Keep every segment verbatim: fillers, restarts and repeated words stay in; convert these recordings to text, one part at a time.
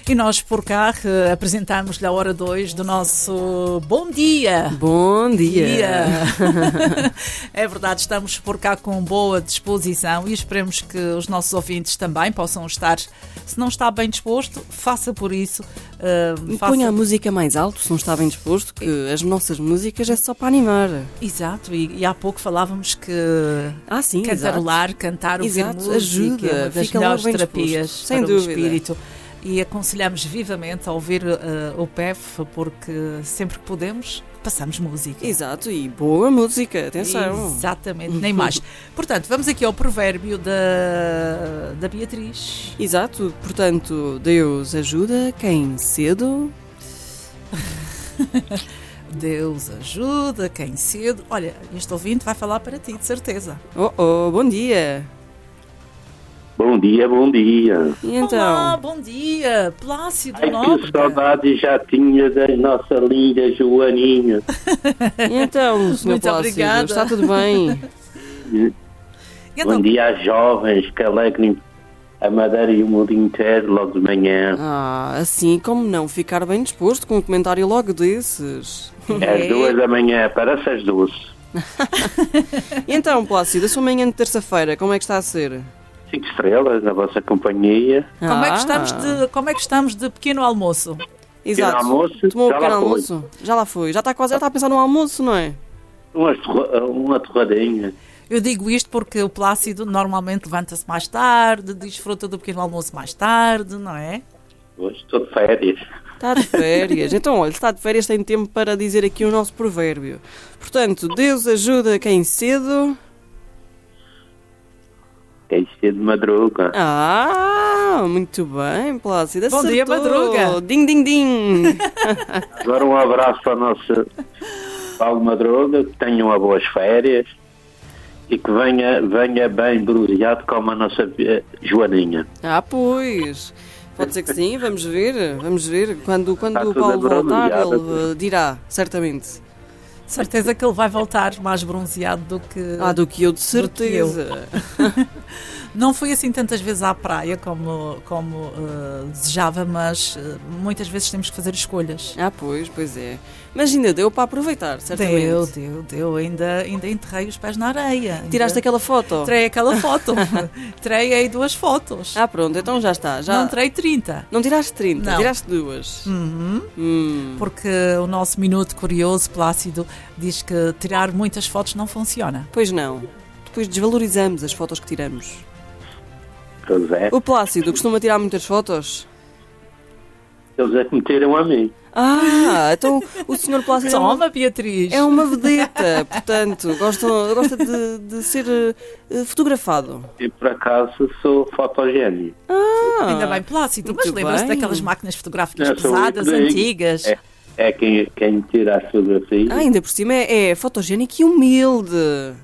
E nós por cá eh, apresentamos-lhe a hora dois do nosso Bom Dia. Bom dia. dia. É verdade, estamos por cá com boa disposição e esperemos que os nossos ouvintes também possam estar. Se não está bem disposto, faça por isso. Uh, faça... Ponha a música mais alto, se não está bem disposto, que as nossas músicas é só para animar. Exato, e, e há pouco falávamos que ah, sim, cantarolar, cantar, ouvir exato, música ajuda, é uma das fica melhores bem terapias disposto, sem para dúvida. o espírito. E aconselhamos vivamente a ouvir uh, o P E F, porque sempre que podemos, passamos música. Exato, e boa música, atenção. Exatamente, nem mais. Portanto, vamos aqui ao provérbio da, da Beatriz. Exato, portanto, Deus ajuda quem cedo... Deus ajuda quem cedo... Olha, este ouvinte vai falar para ti, de certeza. Oh, oh, bom dia. Bom dia, bom dia. E então? Olá, bom dia, Plácido Ai, Nóbrega. que saudade já tinha da nossa linda Joaninha. E então, senhor Muito Plácido, obrigada. está tudo bem? E então, Bom dia às jovens que alegrem a Madeira e o mundo inteiro logo de manhã. Ah, assim como não ficar bem disposto com um comentário logo desses. Às duas da manhã, parece às duas. E então, Plácido, a sua manhã de terça-feira, como é que está a ser? Cinco estrelas na vossa companhia. como, é que Ah, estamos de, como é que estamos de pequeno almoço? Exato. Pequeno almoço, Tomou o já pequeno lá foi. almoço? Já lá foi. Já está quase, já está a pensar no almoço, não é? Uma, torra- uma torradinha. Eu digo isto porque o Plácido normalmente levanta-se mais tarde, desfruta do pequeno almoço mais tarde, não é? Hoje estou de férias. Está de férias. Então, olha, está de férias, tem tempo para dizer aqui o nosso provérbio. Portanto, Deus ajuda quem cedo... Quem cedo madruga. Ah, muito bem, Plácido. Bom dia, acertou. madruga. Ding, ding, ding. Agora um abraço para a nossa Paulo Madruga, que tenham uma boas férias e que venha, venha bem bronzeado como a nossa eh, Joaninha. Ah, pois. Pode ser que sim, vamos ver. Vamos ver. Quando, quando Está o tudo Paulo voltar, bronzeado. ele uh, dirá, certamente. Certeza que ele vai voltar mais bronzeado do que... Ah, do que eu, de do que eu. certeza. Não fui assim tantas vezes à praia como, como uh, desejava, mas uh, muitas vezes temos que fazer escolhas. Ah, pois, pois é. Mas ainda deu para aproveitar, certamente. Deu, deu, deu. Ainda, ainda enterrei os pés na areia. Tiraste ainda... aquela foto? Terei aquela foto. Terei aí duas fotos. Ah, pronto, então já está. Já... Não terei trinta. Não tiraste trinta, Não. tiraste duas. Uhum. Hum. Porque o nosso minuto curioso, Plácido, diz que tirar muitas fotos não funciona. Pois não. Depois desvalorizamos as fotos que tiramos. Pois é, O Plácido costuma tirar muitas fotos? eles é que meteram a mim. Ah, então o senhor Plácido é uma, Toma, Beatriz. é uma vedeta, portanto, gosta, gosta de, de ser uh, fotografado. E por acaso sou fotogénico. Ah, Ainda bem, Plácido. Mas muito lembra-se bem. daquelas máquinas fotográficas Eu sou pesadas, muito bem. antigas? É, é quem, quem tira as fotografias. Ah, ainda por cima é, é fotogénico e humilde.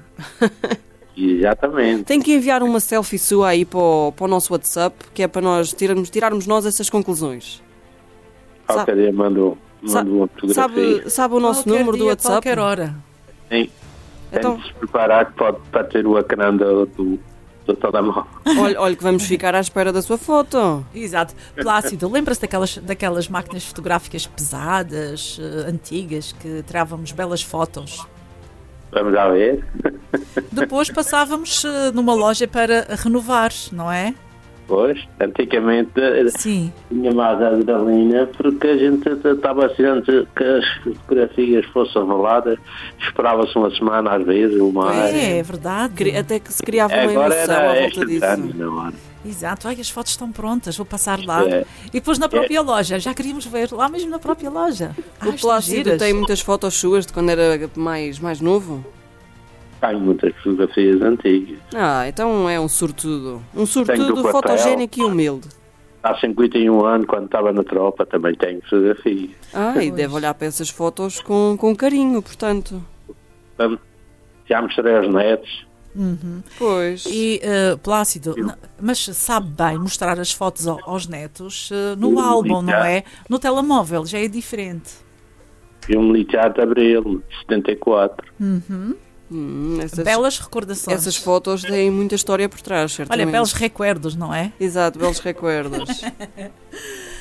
Exatamente. Tem que enviar uma selfie sua aí para o, para o nosso WhatsApp, que é para nós tirarmos, tirarmos nós essas conclusões. Qualquer dia mando, mando uma fotografia. Sabe, sabe o nosso Qualquer número do dia, WhatsApp? qualquer hora. Tem, Então- tem de se preparar que pode para ter o ecrã do, do, do telemóvel. Olha, olha que vamos ficar à espera da sua foto. Exato. Plácido, lembra-se daquelas, daquelas máquinas fotográficas pesadas, eh, antigas, que tirávamos belas fotos? Vamos lá ver. Depois passávamos eh, numa loja para renovar, não é? Pois, antigamente eh, Sim. tinha mais adrenalina porque a gente estava assim antes que as fotografias fossem reveladas, esperava-se uma semana às vezes, uma hora. É, é verdade. Cri- Até que se criava uma Agora emoção à era volta instantâneo disso. na hora. Exato. Ai, as fotos estão prontas, vou passar lá. É. E depois na própria loja, já queríamos ver, lá mesmo na própria loja. Ai, O estão Plácido giras. tem muitas fotos suas de quando era mais, mais novo? Tenho muitas fotografias antigas. Ah, então é um sortudo. Um Tenho sortudo do papel. fotogénico e humilde. Há cinquenta e um anos, quando estava na tropa, também tenho fotografias. Ah, e deve olhar para essas fotos com, com carinho, portanto. Vamos- Já mostrei aos netos. Pois. E, eh, Plácido, n- mas sabe bem mostrar as fotos ao- aos netos eh, no Sim, álbum, não já. é? No telemóvel, já é diferente. E um militar de Abril, de setenta e quatro. Hum, essas, Belas recordações. essas fotos têm muita história por trás, Olha, certamente. belos recuerdos, não é? Exato, belos recuerdos.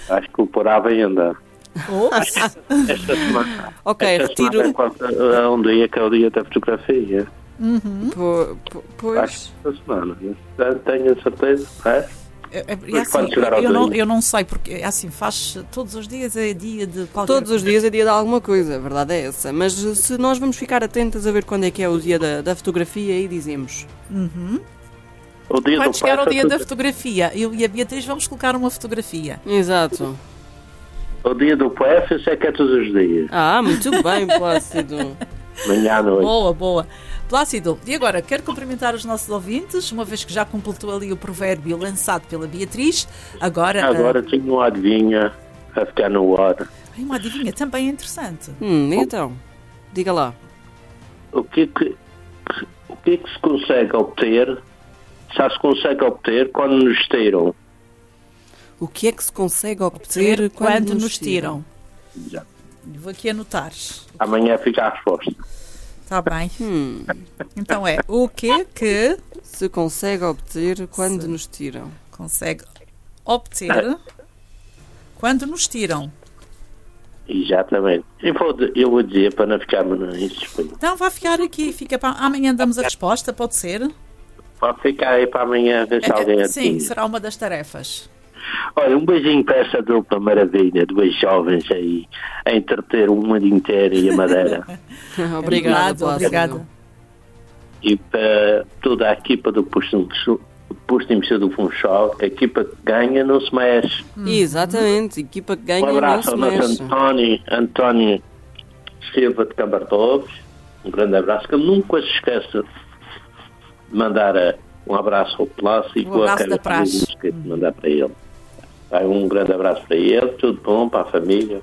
Acho que o pôr à venda. Ops. Esta semana. Ok, esta retiro. semana é qual- é um dia que é o dia da fotografia. Po- po- Pois. Acho que esta semana. Não tenho a certeza. É? É, é, Depois assim, pode chegar ao eu, não, domingo. eu não sei, porque é assim, faz todos os dias é dia de qualquer Todos os dias é dia de alguma coisa, a verdade é essa. Mas se nós vamos ficar atentas a ver quando é que é o dia da, da fotografia, aí dizemos. O dia Quando do chegar ao pai, dia foi da tudo- fotografia, eu e a Beatriz vamos colocar uma fotografia. Exato. O dia do P F, eu sei que é todos os dias. Ah, muito bem, Plácido. Manhã à noite. Boa, boa. Plácido, e agora, quero cumprimentar os nossos ouvintes, uma vez que já completou ali o provérbio lançado pela Beatriz. Agora, Agora tenho uma adivinha a ficar no ar. ah, ai, uma adivinha também é interessante. Hum, então, diga lá. O que é que, o que, é que se consegue obter, já se consegue obter quando nos tiram? O que é que se consegue obter quando, quando nos tiram? Já. Vou aqui anotar. Amanhã fica a resposta. Está bem. Hum, Então é, o que que se consegue obter quando Se- nos tiram? consegue obter quando nos tiram? Exatamente. Eu vou, eu vou dizer para não ficar insuspeito. Então vai ficar aqui, fica para amanhã damos a resposta, pode ser? Pode ficar aí para amanhã ver se alguém É, sim, adivinha. será uma das tarefas. Olha, um beijinho para essa dupla maravilha, dois jovens aí a entreter o mundo inteiro e a Madeira. Obrigada, Obrigado, Plácido. obrigada. E para toda a equipa do Posto de Investidor do Funchal, a equipa que ganha não se mexe. Exatamente, equipa que ganha Um não abraço se ao nosso mexe. António, António Silva de Camartobes. Um grande abraço, que ele nunca se esquece de mandar eh, um abraço ao Plácido. Um abraço a da Carla, praxe. não esquece de mandar para ele. Vai, um grande abraço para ele, tudo bom para a família.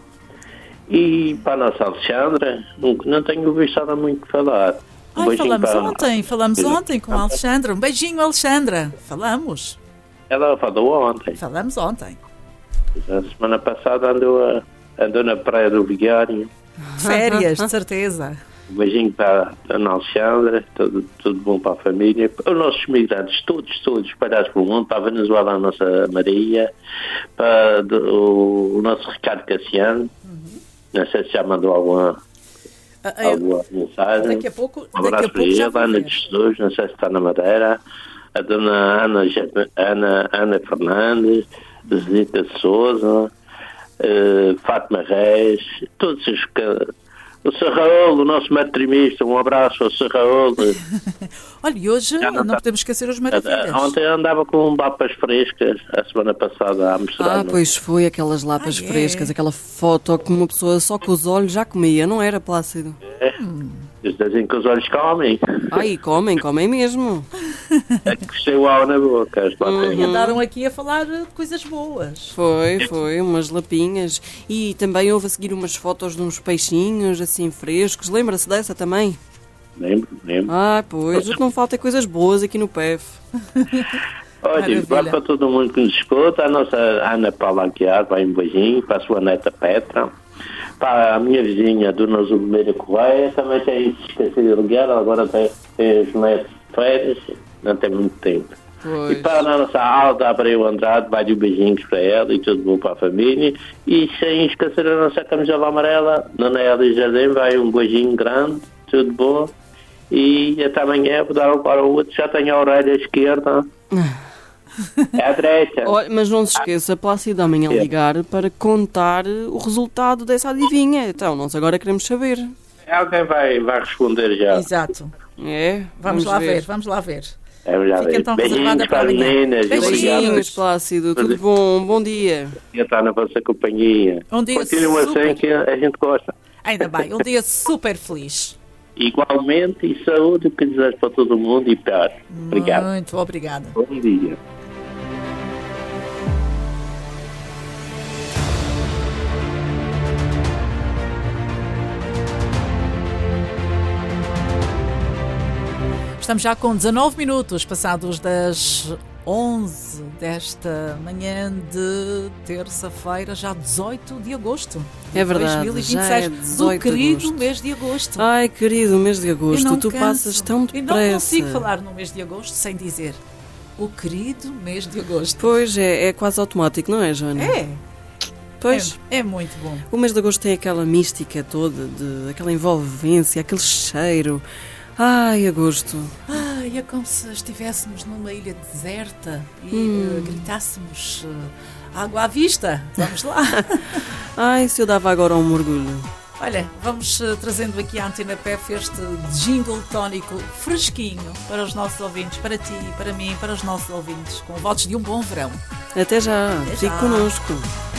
E para a nossa Alexandra, não, não tenho visto nada muito falar. Um Ai, beijinho falamos para- ontem, falamos ontem com a Alexandra. Um beijinho, Alexandra. Falamos, Ela falou ontem. falamos ontem. A semana passada andou, a, andou na praia do Vigário. Férias, de certeza. Um beijinho para a Ana Alexandra, tudo, tudo bom para a família. Os nossos migrantes, todos, todos espalhados pelo mundo, para a Venezuela, a nossa Maria, para do- o, o nosso Ricardo Cassiano. Não sei se já mandou alguma, Ah, eu- alguma mensagem. daqui a pouco, Um daqui a abraço para pouco já ele, vou Ana ver. de Jesus, não sei se está na Madeira, a dona Ana, Je- Ana, Ana Fernandes, Zita de Souza, eh, Fátima Reis, todos os que... O Serraolo, o nosso matrimista, um abraço ao Serraolo. Olha, e hoje Já não não tá- podemos esquecer os maravilhas. Ontem andava com lapas frescas, a semana passada, a misturar. Ah, no- pois foi, aquelas lapas Ah, é? frescas, aquela foto que uma pessoa só com os olhos já comia, não era, Plácido? Eles dizem que os olhos comem. Ai, comem, comem mesmo. É que cresceu água na boca. As lapas. E andaram aqui a falar de coisas boas. Foi, foi, umas lapinhas. E também houve a seguir umas fotos de uns peixinhos assim frescos. Lembra-se dessa também? Lembro, lembro. Ah, pois, o que não falta é coisas boas aqui no P F. Olha, Maravilha. vai para todo mundo que nos escuta, a nossa Ana Paula Aguiar, vai um beijinho, para a sua neta Petra, para a minha vizinha Dona Zubeira Correia, também tem se esquecido de ligar, ela agora tem, tem os netos de férias, não tem muito tempo. Pois. E para a nossa Alda Abreu Andrade, vai de beijinhos para ela e tudo bom para a família. E sem esquecer a nossa camisola amarela, Dona Elia Jardim, vai um beijinho grande, tudo bom. E até amanhã, vou dar agora o outro, já tenho a orelha esquerda. É a direita. Olha, mas não se esqueça, Plácido, amanhã É. ligar para contar o resultado dessa adivinha. Então, nós agora queremos saber. Alguém vai, vai responder já. Exato. É? Vamos, lá ver. vamos lá ver. Vamos já Fica ver. então Beijinhos reservada para para as amanhã. meninas. Beijinhos. Obrigado Beijinhos, Plácido, tudo bom? Bom dia. por estar na vossa companhia. Um dia Continuem assim super. que a gente gosta. Ainda bem, um dia super feliz. Igualmente, e saúde, o que desejo para todo mundo e paz. Obrigado. Muito obrigada. Bom dia. Estamos já com dezanove minutos passados das onze desta manhã de terça-feira, já dezoito de agosto. de É verdade, dois mil e vinte e já seis, é do dezoito de querido agosto. mês de agosto. Ai, querido, mês de Eu agosto, não tu canso. passas tão E depressa. não consigo falar no mês de agosto sem dizer o querido mês de agosto. Pois, é, é quase automático, não é, Joana? É, Pois. É, é muito bom. O mês de agosto tem aquela mística toda, de, aquela envolvência, aquele cheiro. Ai, agosto. Ai, é como se estivéssemos numa ilha deserta e Hum. uh, gritássemos uh, água à vista. Vamos lá. Ai, se eu dava agora um mergulho. Olha, vamos uh, trazendo aqui à Antena P F este jingle tónico fresquinho para os nossos ouvintes, para ti, para mim, para os nossos ouvintes, com votos de um bom verão. Até já. Até Fique já. connosco.